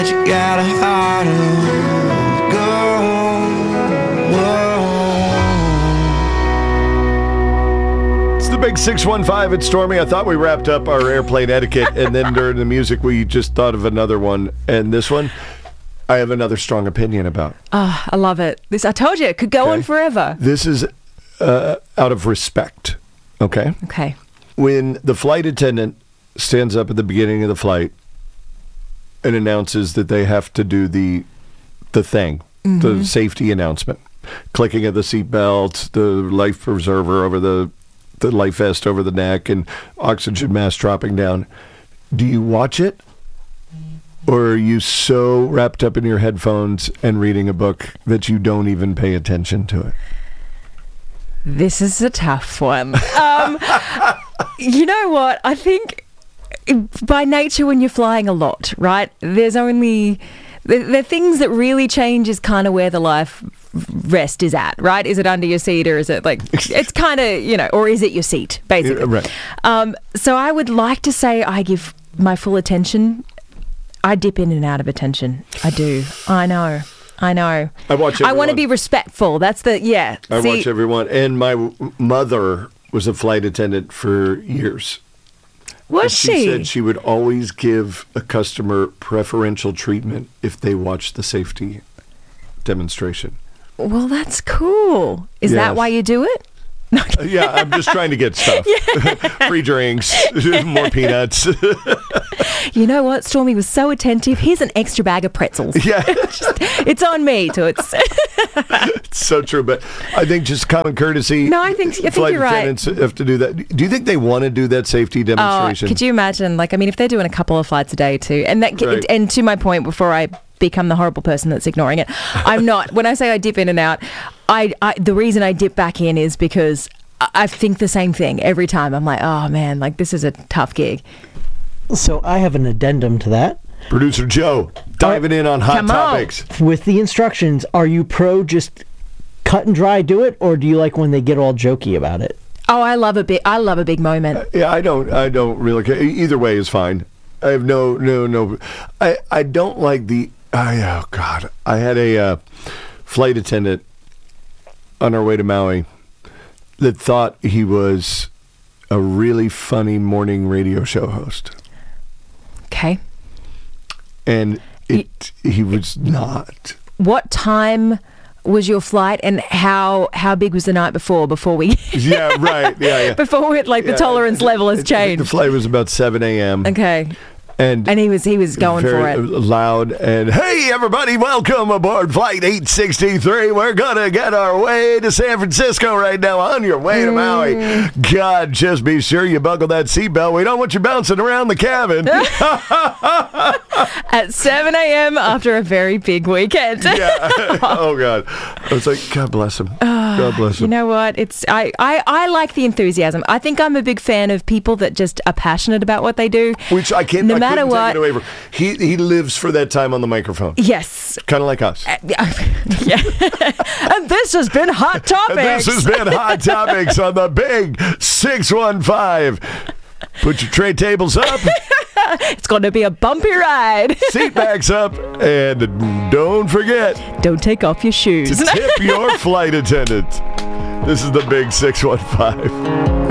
but you got a heart of gold. Whoa. It's the big 615. It's Stormy. I thought we wrapped up our airplane etiquette, and then during the music, we just thought of another one. And this one, I have another strong opinion about. Oh, I love it. I told you, it could go on forever. This is out of respect, okay? Okay. When the flight attendant stands up at the beginning of the flight and announces that they have to do the thing, the safety announcement, clicking of the seatbelt, the life preserver over the life vest over the neck, and oxygen mask dropping down, do you watch it? Or are you so wrapped up in your headphones and reading a book that you don't even pay attention to it? This is a tough one. You know what? I think by nature, when you're flying a lot, right, there's only... The things that really change is kind of where the life rest is at, right? Is it under your seat, or is it like, it's kind of, or is it your seat, basically? Right. So I would like to say I give my full attention. I dip in and out of attention. I do. I know. I watch everyone. I want to be respectful. That's I watch everyone. And my mother was a flight attendant for years. Was she said she would always give a customer preferential treatment if they watched the safety demonstration. Well, that's cool. Is that why you do it? Yeah, I'm just trying to get stuff. Free drinks, more peanuts. You know what? Stormy was so attentive. Here's an extra bag of pretzels. Yeah. It's on me, Toots. It's so true, but I think just common courtesy. No, I think you're right. Flight attendants have to do that. Do you think they want to do that safety demonstration? Could you imagine? If they're doing a couple of flights a day too, and and to my point before I become the horrible person that's ignoring it, I'm not. When I say I dip in and out, the reason I dip back in is because I think the same thing every time. I'm like, oh man, this is a tough gig. So I have an addendum to that. Producer Joe, diving in on hot topics. With the instructions, are you pro just cut and dry do it, or do you like when they get all jokey about it? Oh, I love a big moment. Yeah, I don't really care. Either way is fine. I have no. I don't like the. Oh God! I had a flight attendant on our way to Maui that thought he was a really funny morning radio show host. Okay. And he was not. What time was your flight, and how big was the night before we... Yeah, right. Yeah. Before the tolerance level has changed. The flight was about 7 a.m. Okay. And he was going for it. Loud and, hey, everybody, welcome aboard Flight 863. We're going to get our way to San Francisco right now on your way to Maui. God, just be sure you buckle that seatbelt. We don't want you bouncing around the cabin. At 7 a.m. after a very big weekend. Yeah. Oh, God. I was like, God bless him. God bless him. You know what? I like the enthusiasm. I think I'm a big fan of people that just are passionate about what they do. Which I can't. No matter what, take it away from. He lives for that time on the microphone. Yes. Kind of like us. Yeah. And this has been Hot Topics. This has been Hot Topics on the big 615. Put your tray tables up. It's going to be a bumpy ride. Seat backs up. And don't forget. Don't take off your shoes. To tip your flight attendant. This is the big 615.